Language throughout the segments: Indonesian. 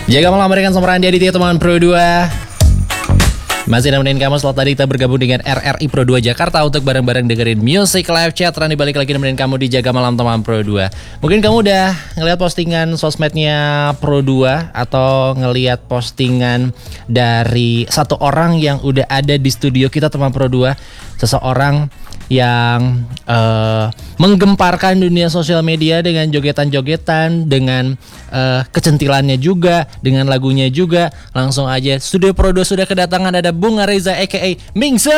Jaga malam berikan sama Randy Aditya teman Pro 2. Masih nemenin kamu setelah tadi kita bergabung dengan RRI Pro 2 Jakarta untuk bareng-bareng dengerin Music Live Chat. Randy balik lagi nemenin kamu di Jaga Malam teman Pro 2. Mungkin kamu udah ngelihat postingan sosmednya Pro 2 atau ngelihat postingan dari satu orang yang udah ada di studio kita teman Pro 2. Seseorang yang menggemparkan dunia sosial media dengan jogetan-jogetan, dengan kecentilannya juga, dengan lagunya juga. Langsung aja Studio Pro 2 sudah kedatangan ada Bunga Reza aka Mingse.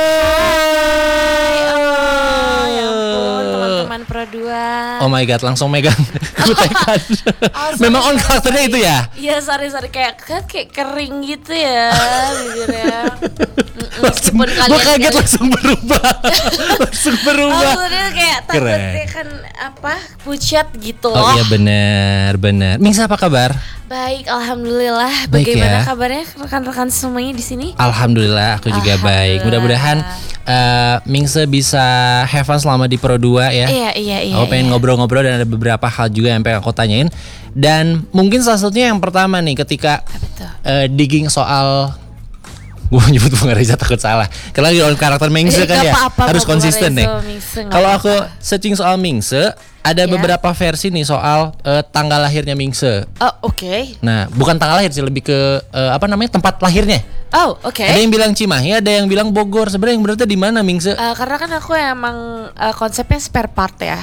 Teman Pro 2. Oh my god, langsung megang kutekan. Memang on karakternya itu ya? Iya, sorry kayak kering gitu ya bibirnya. Meskipun kalian kaget langsung berubah. Langsung berubah. Maksudnya kayak takutnya kan apa? Pucat gitu loh. Oh iya benar. Mingse apa kabar? Baik, alhamdulillah. Baik, bagaimana ya? Kabarnya rekan-rekan semuanya di sini? Alhamdulillah, aku juga baik. Mudah-mudahan Mingse bisa have fun selama di Pro 2 ya. Iya. Aku pengen ngobrol-ngobrol dan ada beberapa hal juga yang pengen aku tanyain. Dan mungkin salah satunya yang pertama nih ketika digging soal gue nyebut Bunga Reza takut salah. Karena lagi on karakter Mingse kan ya harus konsisten nih. Kalau aku searching soal Mingse ada beberapa versi nih soal tanggal lahirnya Mingse. Oh, oke. Nah, bukan tanggal lahir sih, lebih ke tempat lahirnya. Oh, oke. Ada yang bilang Cimahi, ada yang bilang Bogor. Sebenarnya yang berarti di mana Mingse? Karena kan aku emang konsepnya spare part ya.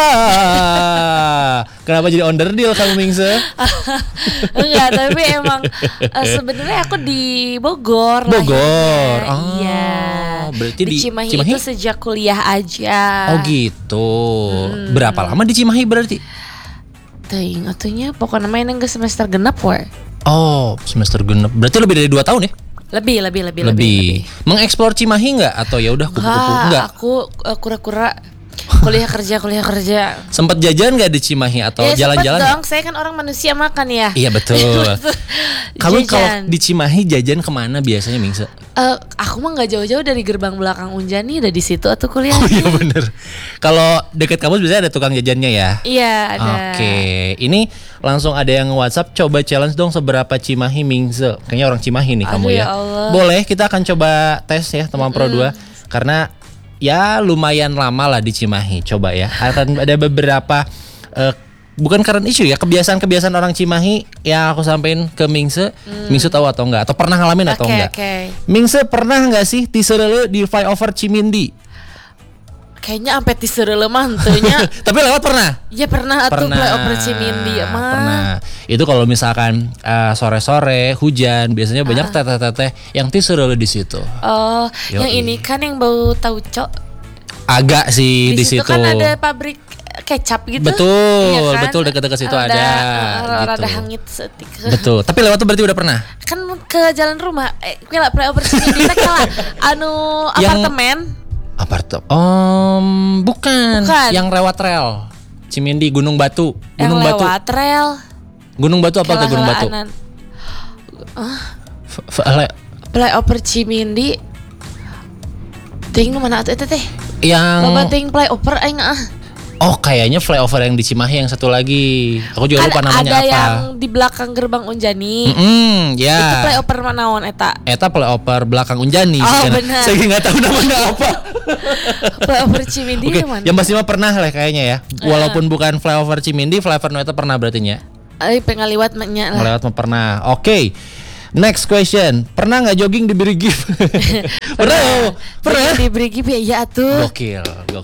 Wah, kenapa jadi underdeal kamu Mingse? Enggak, tapi emang sebenarnya aku di Bogor. Bogor. Iya. Berarti di Cimahi itu sejak kuliah aja. Oh gitu. Berapa lama di Cimahi berarti? Ting, atunya pokoknya main yang ke semester genap we. Oh, semester genap. Berarti lebih dari 2 tahun ya? Lebih. Mengeksplor Cimahi enggak atau ya udah kupu-kupu enggak? Aku kura-kura kuliah kerja. Sempat jajan enggak di Cimahi atau jalan-jalan? Sempet dong, saya kan orang manusia makan ya. Iya betul. Kamu kalau di Cimahi jajan kemana biasanya Mingse? Aku mah nggak jauh-jauh dari gerbang belakang Unjani, udah di situ atau kuliah. Oh iya bener. Kalau deket kampus biasanya ada tukang jajannya ya? Iya ada. Oke, ini langsung ada yang WhatsApp, coba challenge dong seberapa Cimahi Mingse. Kayaknya orang Cimahi nih kamu ya. Allah. Boleh, kita akan coba tes ya teman Pro 2. Karena ya lumayan lama lah di Cimahi. Coba ya. Akan ada beberapa bukan current issue ya, kebiasaan-kebiasaan orang Cimahi yang aku sampein ke Mingse. Mingse tahu atau enggak? Atau pernah ngalamin atau enggak? Mingse pernah enggak sih tiserele di flyover Cimindi? Kayaknya sampai tiserele mantunya. Tapi lewat pernah? Ya pernah atuh flyover Cimindi mah. Pernah. Itu kalau misalkan sore-sore hujan biasanya banyak teteh-teteh yang tiserele di situ. Oh, yang ini kan yang bau tauco. Agak sih di situ. Kan ada pabrik kecap gitu. Betul, iya kan? Betul dekat-dekat situ ada gitu. Rada hangit setik. Betul. Tapi lewat tuh berarti udah pernah? Kan ke jalan rumah. Kira flyover Cimindi teh kala apartemen. Bukan. Yang lewat rel. Cimindi Gunung Batu. Gunung Batu. Lewat rel. Gunung Batu apa tuh Gunung Batu? Flyover Cimindi. Ting nu mana atuh teh? Yang loba ting flyover aing Oh, kayaknya flyover yang di Cimahi yang satu lagi. Aku juga lupa namanya apa. Ada yang di belakang gerbang Unjani. Ya. Itu flyover manaon eta? Eta flyover belakang Unjani. Oh, benar. Saya nggak tahu namanya apa. Flyover Cimindi mana? Yang pasti mah pernah lah kayaknya ya. Walaupun bukan flyover Cimindi, flyover nu eta pernah berarti nya. Pengaliwat nya lah. Ngelewat mah pernah. Oke. Next question. Pernah nggak jogging di Brigif? Pernah. Di Brigif ya tuh. Gokil.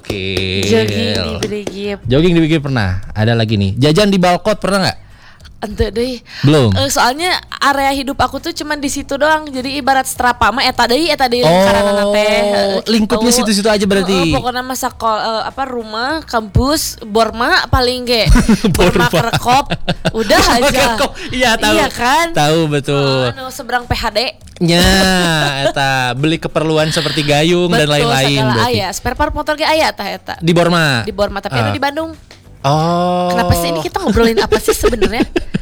Jogging di Brigif pernah. Ada lagi nih. Jajan di Balkot pernah nggak? Ente deh. Belum. Soalnya area hidup aku tuh cuman di situ doang. Jadi ibarat strapa mah eta deui lingkaran teh. Lingkupnya situ-situ aja berarti. Pokoknya mah rumah, kampus, Borma paling ge. Borma Kerekop. Udah aja. Iya tahu. Iya kan? Tahu betul. Seberang PHD. Nya, eta beli keperluan seperti gayung dan lain-lain berarti. Aya, spare part motor ge aya tah eta. Di Borma. Tapi anu di Bandung. Oh. Kenapa sih ini kita ngobrolin apa sih sebenarnya?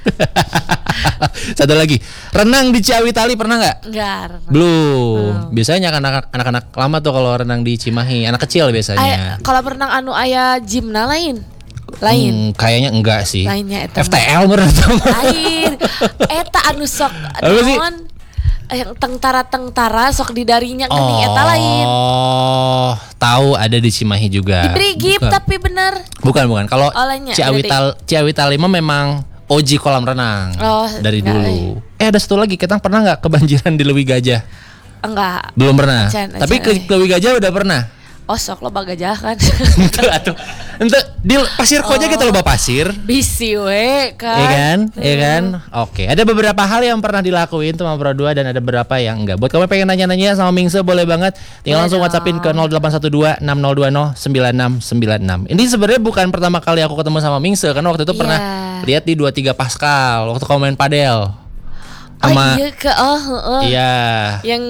Satu lagi, renang di Ciawi Tali pernah nggak? Enggak. Belum. Biasanya anak-anak lama tuh kalau renang di Cimahi, anak kecil biasanya. Kalau berenang aya gymna lain. Kayaknya enggak sih. Lainnya eta. FTL meureun Lain. Eta anu sok naon? Yang tentara sok di darinya geuning eta lain. Oh, tahu ada di Cimahi juga. Di Brigip tapi bener. Bukan. Kalau Lainnya, Ciawi Talima memang Oji kolam renang dari dulu. Ada satu lagi, kita pernah nggak kebanjiran di Leuwi Gajah? Enggak. Belum pernah. Tapi ke Leuwi Gajah udah pernah. Oh sok lo bagajah kan. Ente di pasir koja kita loba pasir. Bisi we kan. Iya kan? Oke, ada beberapa hal yang pernah dilakuin sama Pro 2 dan ada beberapa yang enggak. Buat kamu pengen nanya-nanya sama Mingse boleh banget. Tinggal langsung WhatsAppin ke 0812 6020 9696. Ini sebenarnya bukan pertama kali aku ketemu sama Mingse, karena waktu itu pernah lihat di 23 Pascal waktu kamu main padel. Sama, iya. Yang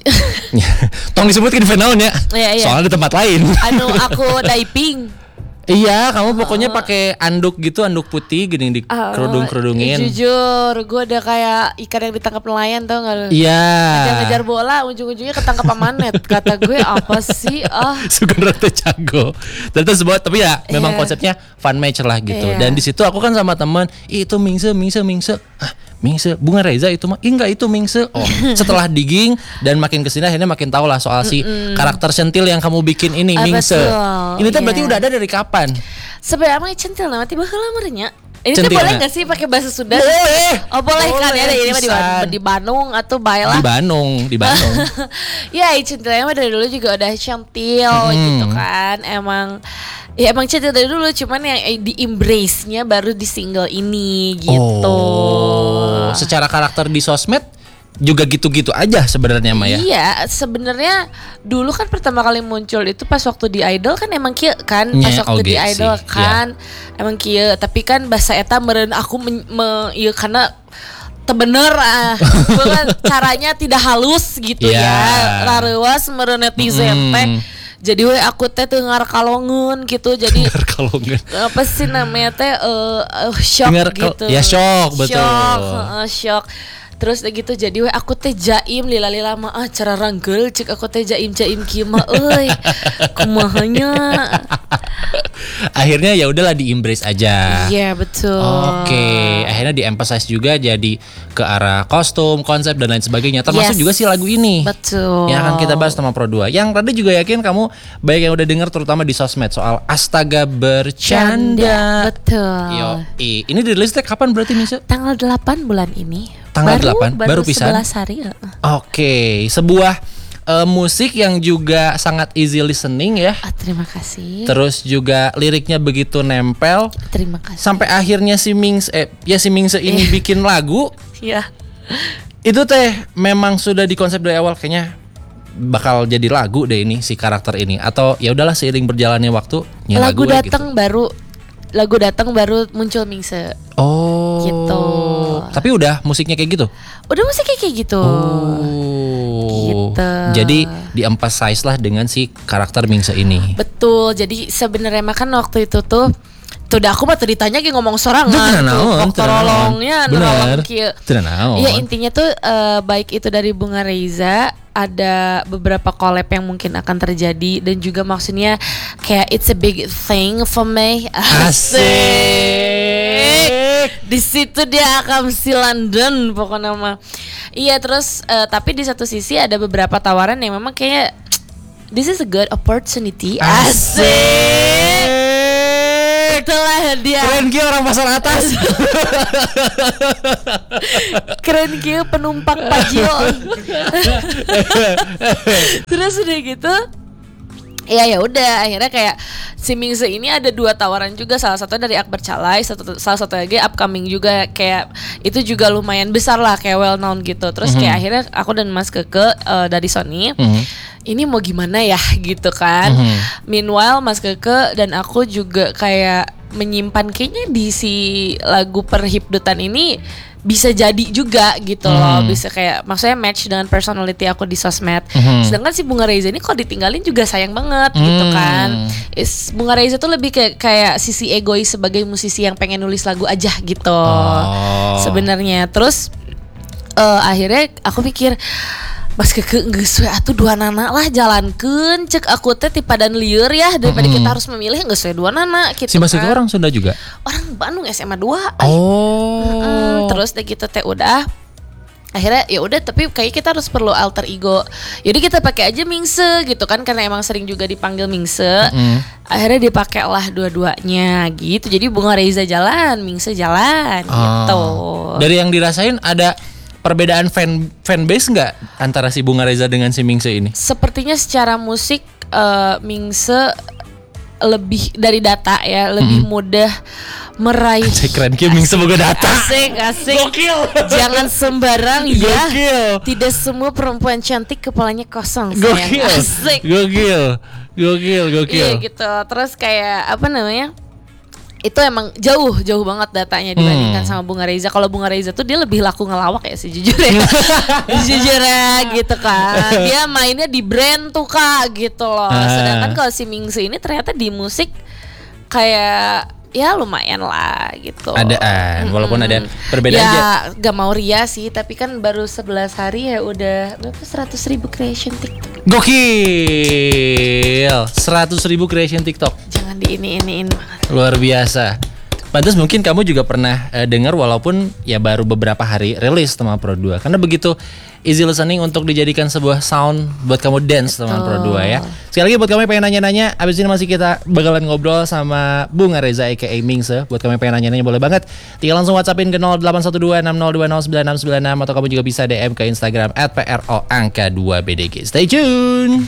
tong disebutkan di finalnya. Iya. Soalnya di tempat lain. Anu aku diving. Iya, kamu pokoknya pakai anduk gitu, anduk putih gini di kerudung-kerudungin. Jujur, gue udah kayak ikan yang ditangkap nelayan, tau gak lu? Iya. Dia ngejar bola, ujung-ujungnya ketangkap amanet. Kata gue apa sih? Sugan rata jago. Ternyata sebuah, tapi ya memang konsepnya fun match lah gitu. Dan di situ aku kan sama teman, itu Mingse. Mingse, Bunga Reza itu mah enggak, itu Mingse. Oh, setelah digging dan makin kesini akhirnya makin tahu lah soal si karakter centil yang kamu bikin ini, Mingse. Ini tuh berarti udah ada dari kapan? Sebenarnya mah centil nama tiba heula merenya. Ini tuh Centil, boleh gak sih pakai bahasa Sunda? Boleh. Oh boleh kan ya, ini mah di Bandung atau baiklah. Di Bandung. Ya, centilnya mah dari dulu juga udah centil gitu kan. Emang centil dari dulu, cuman yang di embrace-nya baru di single ini gitu. Oh, secara karakter di sosmed juga gitu-gitu aja sebenarnya Maya. Iya, sebenarnya dulu kan pertama kali muncul itu pas waktu di Idol kan emang kieu kan, pas waktu di Idol kan emang kieu, tapi kan bahasa eta meureun aku ieu karena tebener kan caranya tidak halus gitu ya. Rareuas meureun netizen teh. Jadi aku teh teu ngarkalongeun gitu, jadi apa sih namanya teh shock gitu. Ya shock, betul. Shock. Terus gitu jadi aku teh jaim lila mah cara ranggel cek aku teh jaim kieu mah euy. Kumahanya. Akhirnya ya udahlah di embrace aja. Iya, betul. Oke, akhirnya di emphasize juga jadi ke arah kostum, konsep dan lain sebagainya. Termasuk juga si lagu ini. Betul. Yang akan kita bahas sama Pro 2. Yang tadi juga yakin kamu banyak yang udah dengar terutama di sosmed soal Astaga Bercanda. Betul. Ini dirilisnya kapan berarti Misa? Tanggal 8 bulan ini. Tanggal 8 baru pisan. 11 hari. Oke, sebuah musik yang juga sangat easy listening ya. Terima kasih. Terus juga liriknya begitu nempel. Terima kasih. Sampai akhirnya si Mingse ini bikin lagu. Iya. Itu teh memang sudah dikonsep dari awal kayaknya bakal jadi lagu deh ini si karakter ini, atau ya udahlah seiring berjalannya waktu lagu datang gitu. Lagu datang baru muncul Mingse. Oh. Gitu. Tapi udah musiknya kayak gitu. Udah musiknya kayak gitu. Oh. Gitu. Jadi di-emphasize lah dengan si karakter Mingse ini. Betul. Jadi sebenarnya makan waktu itu tuh udah aku mah tuh ditanya kayak ngomong sorangan tuh korolongnya nolong kieu. Iya, intinya tuh baik itu dari Bunga Reza, ada beberapa collab yang mungkin akan terjadi dan juga maksudnya kayak it's a big thing for me. Asik. Di situ dia akan si London pokoknya mah. Iya, terus tapi di satu sisi ada beberapa tawaran yang memang kayak this is a good opportunity. Asik. Itulah dia. Keren kia orang pasar atas. Keren kia penumpang pajil. Terus udah gitu, ya udah akhirnya kayak si Mingse ini ada 2 tawaran juga, salah satu dari Akbar Calai, salah satu lagi upcoming juga, kayak itu juga lumayan besar lah, kayak well known gitu. Terus kayak akhirnya aku dan Mas Keke dari Sony ini mau gimana ya gitu kan. Meanwhile Mas Keke dan aku juga kayak menyimpan kayaknya di si lagu Perhipdutan ini bisa jadi juga gitu loh, bisa kayak maksudnya match dengan personality aku di sosmed. Sedangkan si Bunga Reza ini kalau ditinggalin juga sayang banget gitu kan. Bunga Reza tuh lebih kayak sisi egois sebagai musisi yang pengen nulis lagu aja gitu sebenarnya. Terus akhirnya aku pikir Bas geus we atuh dua nana lah jalankeun cek aku teh ti padan lieur ya daripada kita harus memilih geus we dua nana gitu. Si Mas Keke orang Sunda juga? Orang Bandung SMA 2. Oh. Terus deh gitu teh udah akhirnya ya udah tapi kayak kita harus perlu alter ego. Jadi kita pakai aja Mingse gitu kan karena emang sering juga dipanggil Mingse. Akhirnya dipakai lah dua-duanya gitu. Jadi Bunga Reza jalan, Mingse jalan gitu. Dari yang dirasain ada perbedaan fanbase nggak antara si Bunga Reza dengan si Mingse ini? Sepertinya secara musik Mingse lebih dari data ya, lebih mudah meraih. Keren Kim Mingse boga data. Asik. Gokil. Jangan sembarang ya. Gokil. Tidak semua perempuan cantik kepalanya kosong. Gokil. Asik. Gokil. Iya gitu. Terus kayak apa namanya? Itu emang jauh banget datanya dibandingkan sama Bunga Reza. Kalau Bunga Reza tuh dia lebih laku ngelawak ya sejujurnya. Sejujurnya gitu kan. Dia mainnya di brand tuh Kak gitu loh. Sedangkan kalau si Mingse ini ternyata di musik kayak ya lumayan lah gitu. Adaan, walaupun ada perbedaan ya, aja. Gak mau ria sih, tapi kan baru 11 hari ya udah berapa 100.000 creation TikTok. Gokil. 100.000 creation TikTok. Jangan diiniin banget. Luar biasa. Pantes mungkin kamu juga pernah dengar walaupun ya baru beberapa hari rilis teman Pro 2. Karena begitu easy listening untuk dijadikan sebuah sound buat kamu dance teman Pro 2 ya. Sekali lagi buat kamu yang pengen nanya-nanya, abis ini masih kita bakalan ngobrol sama Bunga Reza aka Mingse. Buat kamu yang pengen nanya-nanya boleh banget. Tinggal langsung WhatsAppin ke 081260209696 atau kamu juga bisa DM ke Instagram @pro_2bdg. Stay tune.